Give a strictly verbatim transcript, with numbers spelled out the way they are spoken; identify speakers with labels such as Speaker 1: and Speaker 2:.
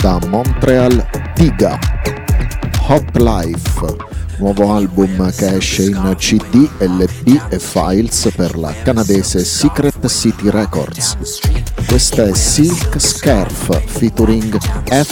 Speaker 1: da Montreal Tiga, Hop Life, nuovo album che esce in C D, L P e files per la canadese Secret City Records. Questa è Silk Scarf featuring F